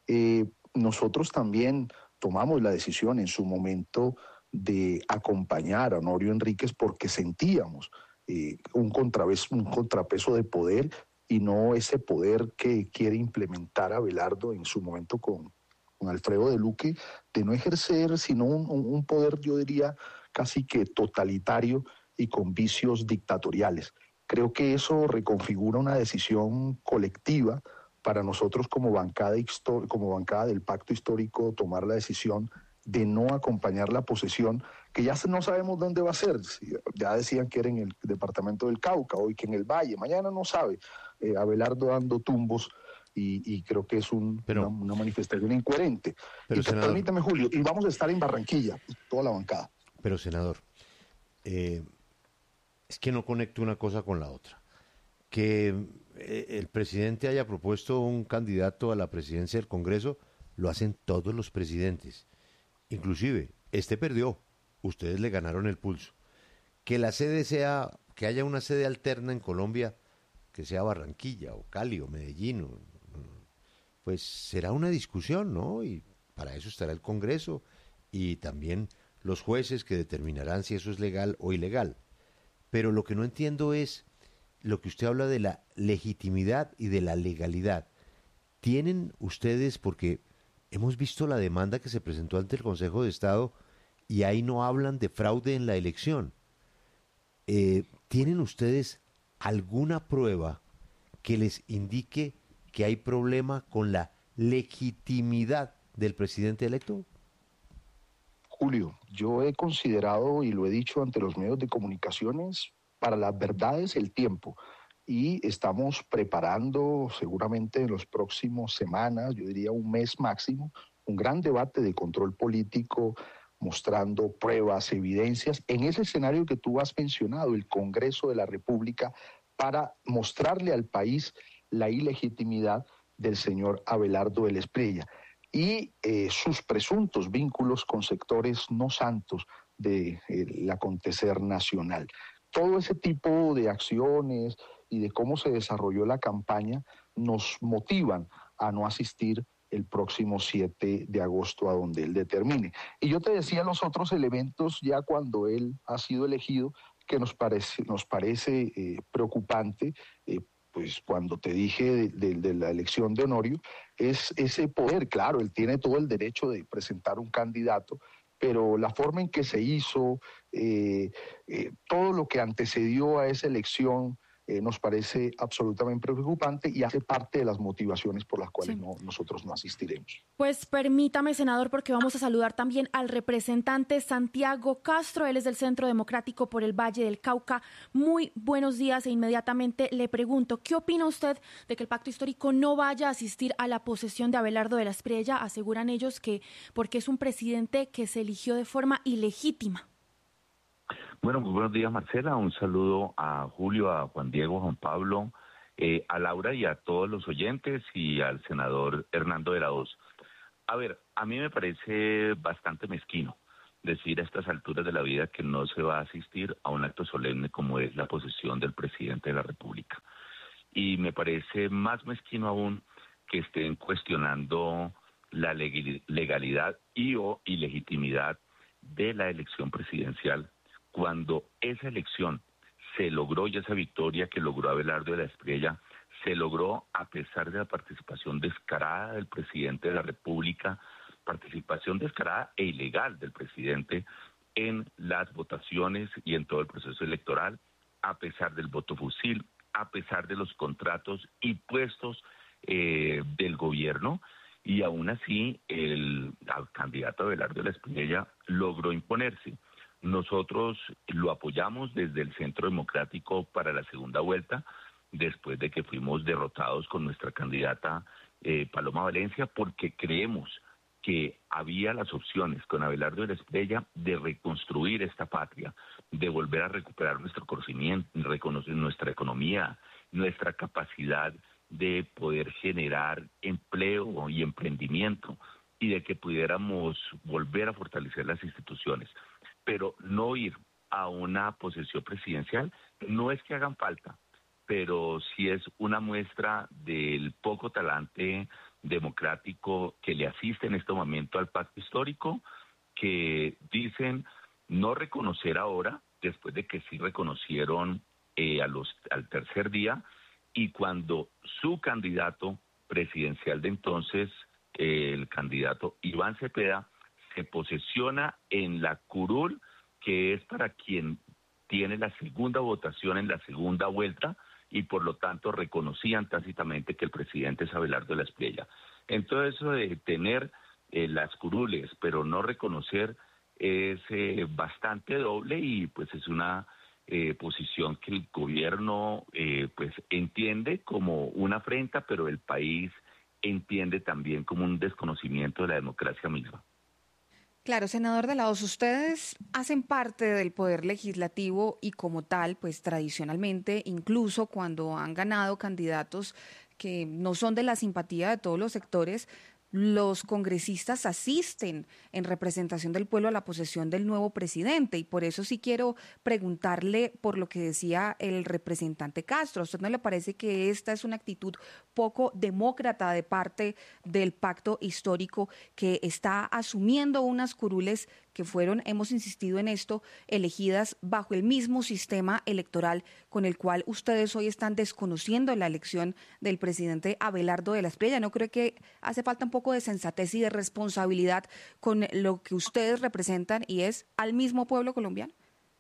Nosotros también tomamos la decisión en su momento de acompañar a Honorio Enríquez porque sentíamos un contrapeso de poder, y no ese poder que quiere implementar Abelardo en su momento con Alfredo de Luque, de no ejercer sino un poder, yo diría, casi que totalitario y con vicios dictatoriales. Creo que eso reconfigura una decisión colectiva para nosotros como bancada del Pacto Histórico, tomar la decisión de no acompañar la posesión, que ya no sabemos dónde va a ser. Ya decían que era en el departamento del Cauca, hoy que en el Valle, mañana no sabe. Abelardo dando tumbos, y creo que es una manifestación incoherente. Pero, senador, permítame, Julio, y vamos a estar en Barranquilla, toda la bancada. Pero, senador, es que no conecto una cosa con la otra. Que el presidente haya propuesto un candidato a la presidencia del Congreso, lo hacen todos los presidentes. Inclusive, este perdió, ustedes le ganaron el pulso. Que la sede que haya una sede alterna en Colombia, que sea Barranquilla o Cali o Medellín, pues será una discusión, ¿no? Y para eso estará el Congreso y también los jueces que determinarán si eso es legal o ilegal. Pero lo que no entiendo es lo que usted habla de la legitimidad y de la legalidad. ¿Tienen ustedes, porque hemos visto la demanda que se presentó ante el Consejo de Estado y ahí no hablan de fraude en la elección, ¿tienen ustedes alguna prueba que les indique que hay problema con la legitimidad del presidente electo? Julio, yo he considerado y lo he dicho ante los medios de comunicaciones, para las verdades el tiempo, y estamos preparando seguramente en las próximas semanas, yo diría un mes máximo, un gran debate de control político, mostrando pruebas, evidencias, en ese escenario que tú has mencionado, el Congreso de la República, para mostrarle al país la ilegitimidad del señor Abelardo de la Espriella y sus presuntos vínculos con sectores no santos del acontecer nacional. Todo ese tipo de acciones y de cómo se desarrolló la campaña nos motivan a no asistir el próximo 7 de agosto a donde él determine. Y yo te decía los otros elementos ya cuando él ha sido elegido, que nos parece preocupante, pues cuando te dije de la elección de Honorio, es ese poder. Claro, él tiene todo el derecho de presentar un candidato, pero la forma en que se hizo, todo lo que antecedió a esa elección, nos parece absolutamente preocupante y hace parte de las motivaciones por las cuales Sí. nosotros no asistiremos. Pues permítame, senador, porque vamos a saludar también al representante Santiago Castro. Él es del Centro Democrático por el Valle del Cauca. Muy buenos días e inmediatamente le pregunto, ¿qué opina usted de que el pacto histórico no vaya a asistir a la posesión de Abelardo de la Espriella? Aseguran ellos que porque es un presidente que se eligió de forma ilegítima. Bueno, muy buenos días, Marcela. Un saludo a Julio, a Juan Diego, a Juan Pablo, a Laura y a todos los oyentes y al senador Hernando de la Hoz. A ver, a mí me parece bastante mezquino decir a estas alturas de la vida que no se va a asistir a un acto solemne como es la posesión del presidente de la República. Y me parece más mezquino aún que estén cuestionando la legalidad y o ilegitimidad de la elección presidencial, cuando esa elección se logró y esa victoria que logró Abelardo de la Espriella se logró a pesar de la participación descarada del presidente de la República, participación descarada e ilegal del presidente en las votaciones y en todo el proceso electoral, a pesar del voto fusil, a pesar de los contratos y puestos del gobierno, y aún así el candidato Abelardo de la Espriella logró imponerse. Nosotros lo apoyamos desde el Centro Democrático para la segunda vuelta, después de que fuimos derrotados con nuestra candidata Paloma Valencia, porque creemos que había las opciones con Abelardo de la Espriella de reconstruir esta patria, de volver a recuperar nuestro conocimiento, reconocer nuestra economía, nuestra capacidad de poder generar empleo y emprendimiento, y de que pudiéramos volver a fortalecer las instituciones. Pero no ir a una posesión presidencial no es que hagan falta, pero sí es una muestra del poco talante democrático que le asiste en este momento al pacto histórico, que dicen no reconocer ahora, después de que sí reconocieron al tercer día, y cuando su candidato presidencial de entonces, el candidato Iván Cepeda, se posesiona en la curul, que es para quien tiene la segunda votación en la segunda vuelta, y por lo tanto reconocían tácitamente que el presidente es Abelardo de la Espriella. Entonces, eso de tener las curules, pero no reconocer, es bastante doble, y pues es una posición que el gobierno pues entiende como una afrenta, pero el país entiende también como un desconocimiento de la democracia misma. Claro, senador de la Hoz, ustedes hacen parte del poder legislativo y como tal, pues tradicionalmente, incluso cuando han ganado candidatos que no son de la simpatía de todos los sectores, los congresistas asisten en representación del pueblo a la posesión del nuevo presidente, y por eso sí quiero preguntarle por lo que decía el representante Castro. ¿A usted no le parece que esta es una actitud poco demócrata de parte del pacto histórico, que está asumiendo unas curules que fueron, hemos insistido en esto, elegidas bajo el mismo sistema electoral con el cual ustedes hoy están desconociendo la elección del presidente Abelardo de la Espriella? ¿No cree que hace falta un poco de sensatez y de responsabilidad con lo que ustedes representan, y es al mismo pueblo colombiano?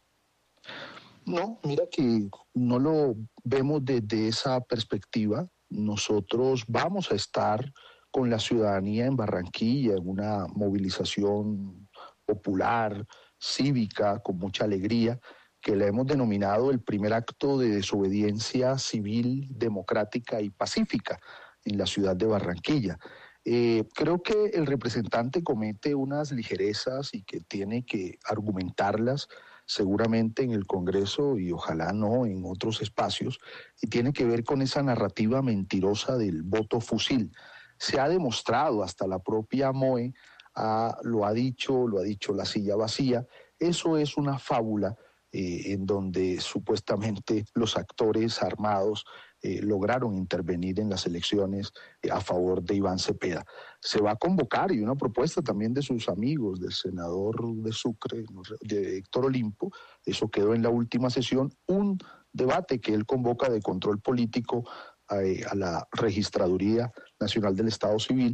No, mira que no lo vemos desde esa perspectiva. Nosotros vamos a estar con la ciudadanía en Barranquilla en una movilización popular, cívica, con mucha alegría, que la hemos denominado el primer acto de desobediencia civil, democrática y pacífica en la ciudad de Barranquilla. Creo que el representante comete unas ligerezas y que tiene que argumentarlas seguramente en el Congreso y ojalá no en otros espacios, y tiene que ver con esa narrativa mentirosa del voto fusil. Se ha demostrado, hasta la propia MOE lo ha dicho la silla vacía, eso es una fábula en donde supuestamente los actores armados lograron intervenir en las elecciones a favor de Iván Cepeda. Se va a convocar, y una propuesta también de sus amigos, del senador de Sucre, de Héctor Olimpo, eso quedó en la última sesión, un debate que él convoca de control político a la Registraduría Nacional del Estado Civil,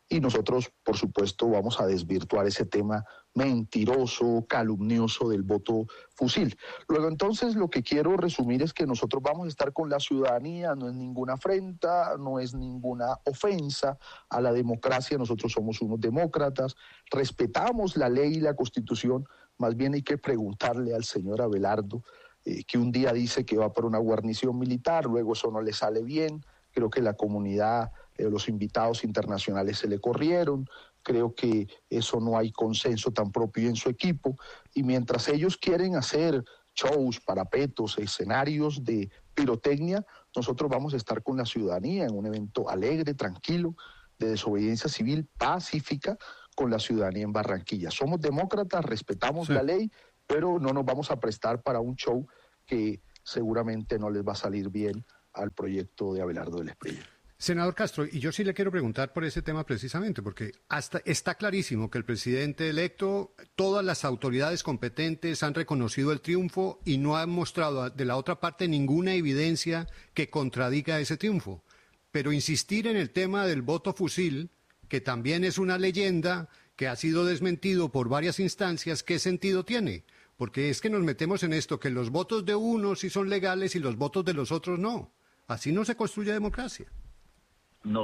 y nosotros, por supuesto, vamos a desvirtuar ese tema mentiroso, calumnioso del voto fusil. Luego, entonces, lo que quiero resumir es que nosotros vamos a estar con la ciudadanía, no es ninguna afrenta, no es ninguna ofensa a la democracia, nosotros somos unos demócratas, respetamos la ley y la Constitución, más bien hay que preguntarle al señor Abelardo, que un día dice que va por una guarnición militar, luego eso no le sale bien, creo que la comunidad, los invitados internacionales se le corrieron, creo que eso no hay consenso tan propio en su equipo, y mientras ellos quieren hacer shows, parapetos, escenarios de pirotecnia, nosotros vamos a estar con la ciudadanía en un evento alegre, tranquilo, de desobediencia civil pacífica con la ciudadanía en Barranquilla. Somos demócratas, respetamos la ley, pero no nos vamos a prestar para un show que seguramente no les va a salir bien al proyecto de Abelardo de la Espriella. Senador Castro, y yo sí le quiero preguntar por ese tema precisamente, porque hasta está clarísimo que el presidente electo, todas las autoridades competentes han reconocido el triunfo y no han mostrado de la otra parte ninguna evidencia que contradiga ese triunfo. Pero insistir en el tema del voto fusil, que también es una leyenda que ha sido desmentido por varias instancias, ¿qué sentido tiene? Porque es que nos metemos en esto, que los votos de unos sí son legales y los votos de los otros no. Así no se construye democracia. No,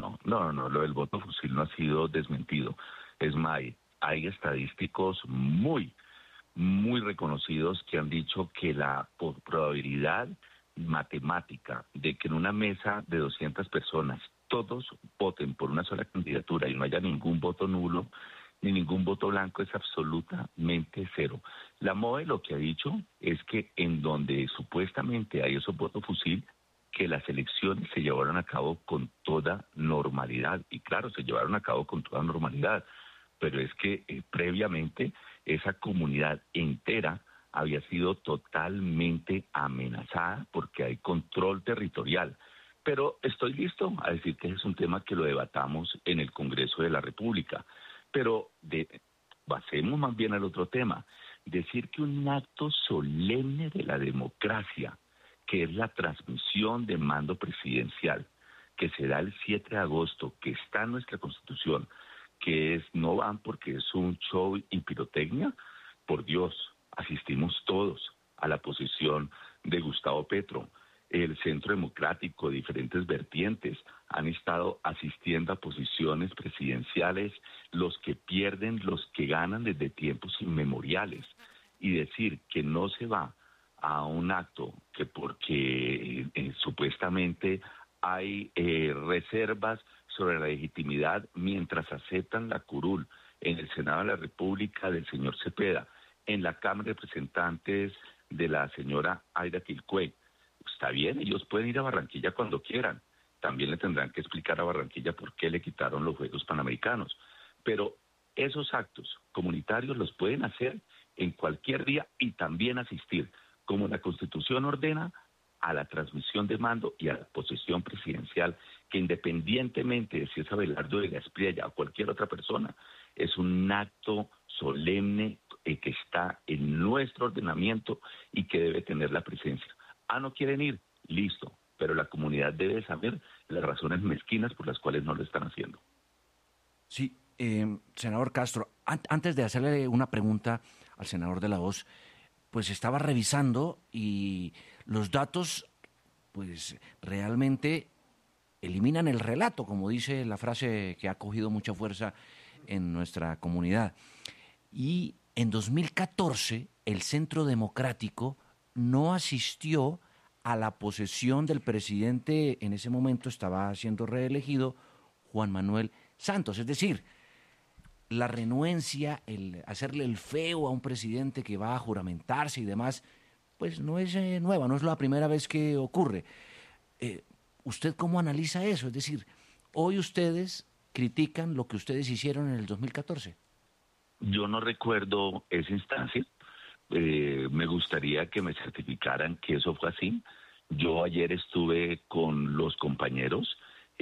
lo del voto fusil no ha sido desmentido. Es más, hay estadísticos muy reconocidos que han dicho que la probabilidad matemática de que en una mesa de 200 personas todos voten por una sola candidatura y no haya ningún voto nulo ni ningún voto blanco es absolutamente cero. La MOE lo que ha dicho es que en donde supuestamente hay esos votos fusil, que las elecciones se llevaron a cabo con toda normalidad. Y claro, se llevaron a cabo con toda normalidad, pero es que previamente esa comunidad entera había sido totalmente amenazada porque hay control territorial. Pero estoy listo a decir que es un tema que lo debatamos en el Congreso de la República. Pero pasemos más bien al otro tema. Decir que un acto solemne de la democracia, que es la transmisión de mando presidencial, que se da el 7 de agosto, que está en nuestra Constitución, que es no van porque es un show y pirotecnia, por Dios, asistimos todos a la posición de Gustavo Petro. El Centro Democrático, diferentes vertientes, han estado asistiendo a posiciones presidenciales, los que pierden, los que ganan desde tiempos inmemoriales. Y decir que no se va a un acto que porque supuestamente hay reservas sobre la legitimidad mientras aceptan la curul en el Senado de la República del señor Cepeda, en la Cámara de Representantes de la señora Aida Quilcué. Está bien, ellos pueden ir a Barranquilla cuando quieran. También le tendrán que explicar a Barranquilla por qué le quitaron los Juegos Panamericanos. Pero esos actos comunitarios los pueden hacer en cualquier día y también asistir, como la Constitución ordena, a la transmisión de mando y a la posesión presidencial, que independientemente de si es Abelardo de la Espriella o cualquier otra persona, es un acto solemne que está en nuestro ordenamiento y que debe tener la presencia. No quieren ir, listo, pero la comunidad debe saber las razones mezquinas por las cuales no lo están haciendo. Sí, senador Castro, antes de hacerle una pregunta al senador de la Voz, pues estaba revisando y los datos pues realmente eliminan el relato, como dice la frase que ha cogido mucha fuerza en nuestra comunidad. Y en 2014 el Centro Democrático no asistió a la posesión del presidente, en ese momento estaba siendo reelegido, Juan Manuel Santos. Es decir, la renuencia, el hacerle el feo a un presidente que va a juramentarse y demás, pues no es nueva, no es la primera vez que ocurre. ¿Usted cómo analiza eso? Es decir, hoy ustedes critican lo que ustedes hicieron en el 2014. Yo no recuerdo esa instancia. Me gustaría que me certificaran que eso fue así. Yo ayer estuve con los compañeros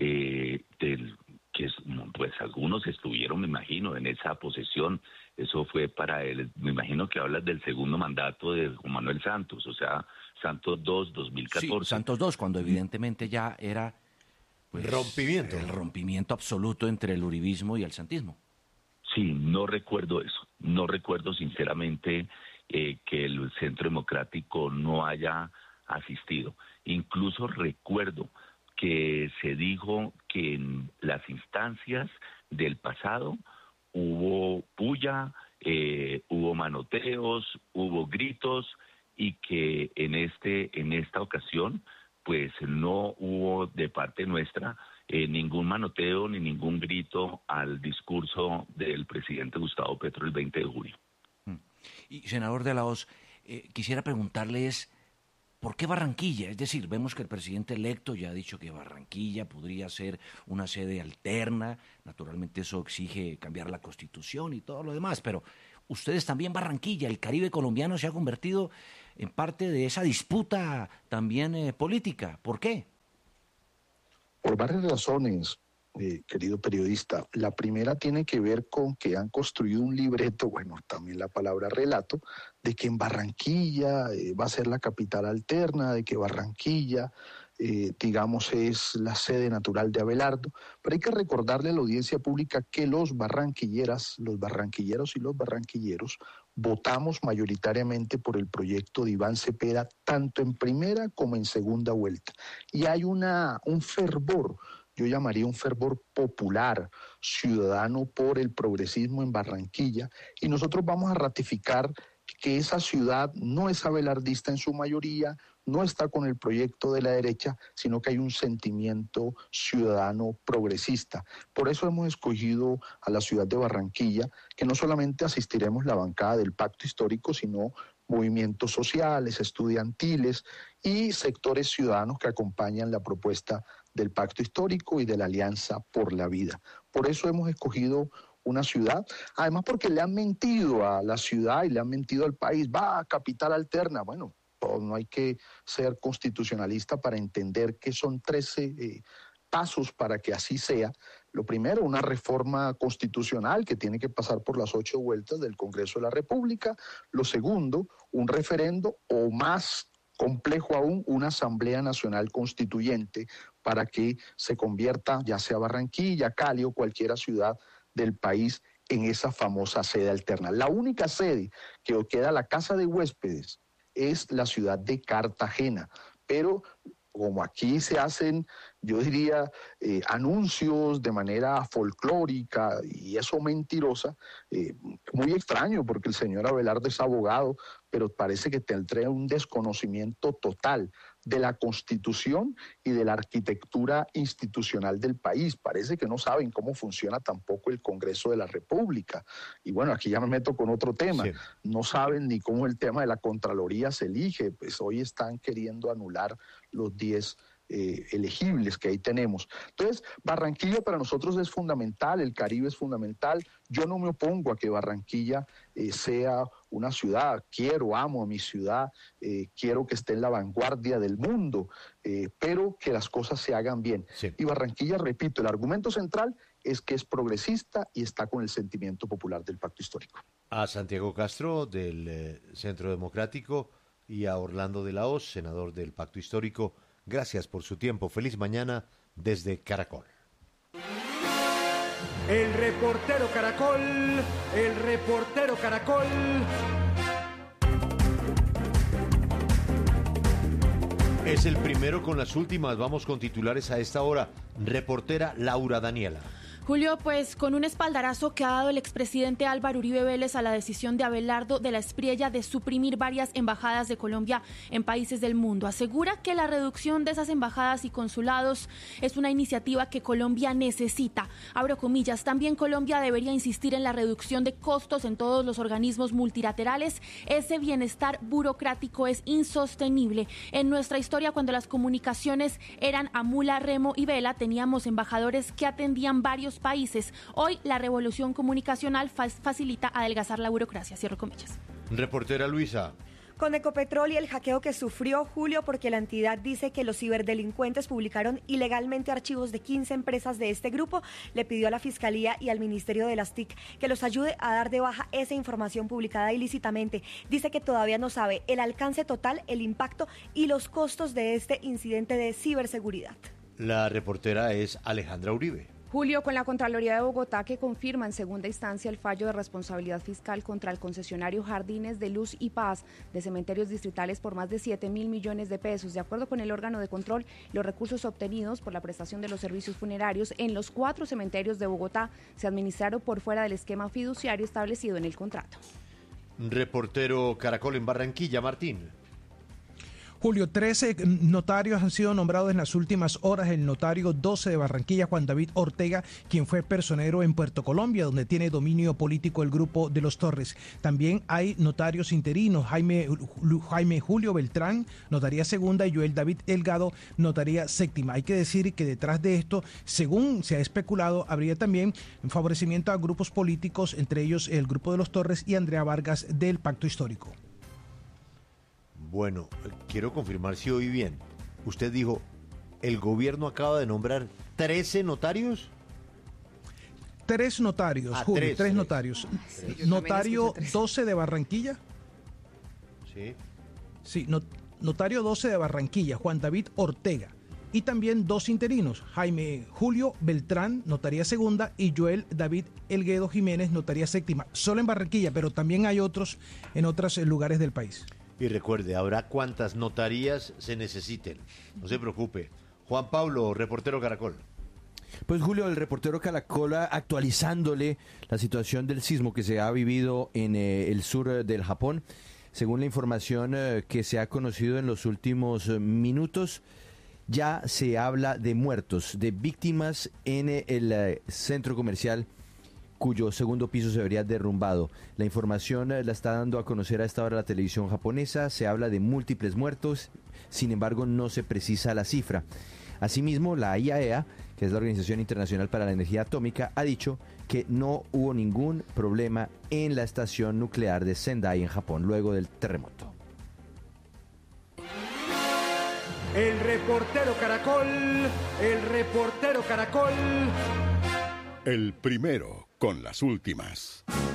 pues algunos estuvieron, me imagino, en esa posesión. Eso fue para él, me imagino que hablas del segundo mandato de Juan Manuel Santos, o sea, Santos II, 2014. Sí, Santos II, cuando evidentemente ya era pues, rompimiento. El rompimiento absoluto entre el uribismo y el santismo. Sí, no recuerdo eso. No recuerdo sinceramente que el Centro Democrático no haya asistido. Incluso recuerdo que se dijo que en las instancias del pasado hubo puya, hubo manoteos, hubo gritos, y que en esta ocasión pues no hubo de parte nuestra ningún manoteo ni ningún grito al discurso del presidente Gustavo Petro el 20 de julio. Y senador de la Hoz, quisiera preguntarles, ¿por qué Barranquilla? Es decir, vemos que el presidente electo ya ha dicho que Barranquilla podría ser una sede alterna, naturalmente eso exige cambiar la Constitución y todo lo demás, pero ustedes también Barranquilla, el Caribe colombiano se ha convertido en parte de esa disputa también política. ¿Por qué? Por varias razones, querido periodista. La primera tiene que ver con que han construido un libreto, bueno, también la palabra relato, de que en Barranquilla va a ser la capital alterna, de que Barranquilla, digamos, es la sede natural de Abelardo. Pero hay que recordarle a la audiencia pública que los barranquilleros y los barranquilleros votamos mayoritariamente por el proyecto de Iván Cepeda, tanto en primera como en segunda vuelta. Y hay un fervor, yo llamaría un fervor popular, ciudadano por el progresismo en Barranquilla, y nosotros vamos a ratificar que esa ciudad no es abelardista en su mayoría, no está con el proyecto de la derecha, sino que hay un sentimiento ciudadano progresista. Por eso hemos escogido a la ciudad de Barranquilla, que no solamente asistiremos la bancada del Pacto Histórico, sino movimientos sociales, estudiantiles y sectores ciudadanos que acompañan la propuesta del Pacto Histórico y de la Alianza por la Vida. Por eso hemos escogido una ciudad, además porque le han mentido a la ciudad y le han mentido al país, va a capital alterna. Bueno, no hay que ser constitucionalista para entender que son 13 pasos para que así sea. Lo primero, una reforma constitucional que tiene que pasar por las 8 vueltas del Congreso de la República. Lo segundo, un referendo, o más complejo aún, una Asamblea Nacional Constituyente para que se convierta, ya sea Barranquilla, Cali o cualquier ciudad del país, en esa famosa sede alterna. La única sede que queda, la casa de huéspedes, es la ciudad de Cartagena, pero como aquí se hacen, yo diría, anuncios de manera folclórica y eso mentirosa, muy extraño porque el señor Abelardo es abogado, pero parece que tendrá un desconocimiento total de la Constitución y de la arquitectura institucional del país. Parece que no saben cómo funciona tampoco el Congreso de la República. Y bueno, aquí ya me meto con otro tema. Sí. No saben ni cómo el tema de la Contraloría se elige. Pues hoy están queriendo anular los 10 elegibles que ahí tenemos. Entonces, Barranquilla para nosotros es fundamental, el Caribe es fundamental. Yo no me opongo a que Barranquilla sea una ciudad, amo a mi ciudad, quiero que esté en la vanguardia del mundo, pero que las cosas se hagan bien. Sí. Y Barranquilla, repito, el argumento central es que es progresista y está con el sentimiento popular del Pacto Histórico. A Santiago Castro del Centro Democrático y a Orlando de la Hoz, senador del Pacto Histórico, gracias por su tiempo. Feliz mañana desde Caracol. El reportero Caracol, el reportero Caracol. Es el primero con las últimas. Vamos con titulares a esta hora. Reportera Laura Daniela. Julio, pues con un espaldarazo que ha dado el expresidente Álvaro Uribe Vélez a la decisión de Abelardo de la Espriella de suprimir varias embajadas de Colombia en países del mundo. Asegura que la reducción de esas embajadas y consulados es una iniciativa que Colombia necesita. Abro comillas, también Colombia debería insistir en la reducción de costos en todos los organismos multilaterales. Ese bienestar burocrático es insostenible. En nuestra historia, cuando las comunicaciones eran a mula, remo y vela, teníamos embajadores que atendían varios países. Hoy la revolución comunicacional facilita adelgazar la burocracia. Cierro comillas. Reportera Luisa. Con Ecopetrol y el hackeo que sufrió Julio, porque la entidad dice que los ciberdelincuentes publicaron ilegalmente archivos de 15 empresas de este grupo, le pidió a la Fiscalía y al Ministerio de las TIC que los ayude a dar de baja esa información publicada ilícitamente. Dice que todavía no sabe el alcance total, el impacto y los costos de este incidente de ciberseguridad. La reportera es Alejandra Uribe. Julio, con la Contraloría de Bogotá que confirma en segunda instancia el fallo de responsabilidad fiscal contra el concesionario Jardines de Luz y Paz de cementerios distritales por más de 7.000 millones de pesos. De acuerdo con el órgano de control, los recursos obtenidos por la prestación de los servicios funerarios en los 4 cementerios de Bogotá se administraron por fuera del esquema fiduciario establecido en el contrato. Reportero Caracol en Barranquilla, Martín. Julio, 13 notarios han sido nombrados en las últimas horas. El notario 12 de Barranquilla, Juan David Ortega, quien fue personero en Puerto Colombia, donde tiene dominio político el grupo de los Torres. También hay notarios interinos, Jaime Julio Beltrán, notaría segunda, y Joel David Elgado, notaría séptima. Hay que decir que detrás de esto, según se ha especulado, habría también favorecimiento a grupos políticos, entre ellos el grupo de los Torres y Andrea Vargas del Pacto Histórico. Bueno, quiero confirmar si oí bien. Usted dijo, ¿el gobierno acaba de nombrar 13 notarios? 3 notarios, Julio, 3 notarios. Sí, notario 12 de Barranquilla. Sí. Sí, notario 12 de Barranquilla, Juan David Ortega. Y también 2 interinos, Jaime Julio Beltrán, notaría segunda, y Joel David Elguedo Jiménez, notaría séptima. Solo en Barranquilla, pero también hay otros en otros lugares del país. Y recuerde, habrá cuantas notarías se necesiten. No se preocupe. Juan Pablo, reportero Caracol. Pues Julio, el reportero Caracol, actualizándole la situación del sismo que se ha vivido en el sur del Japón. Según la información que se ha conocido en los últimos minutos, ya se habla de muertos, de víctimas en el centro comercial cuyo segundo piso se habría derrumbado. La información la está dando a conocer a esta hora la televisión japonesa. Se habla de múltiples muertos, sin embargo no se precisa la cifra. Asimismo, la IAEA, que es la Organización Internacional para la Energía Atómica, ha dicho que no hubo ningún problema en la estación nuclear de Sendai en Japón luego del terremoto. El reportero Caracol, el reportero Caracol. El primero con las últimas.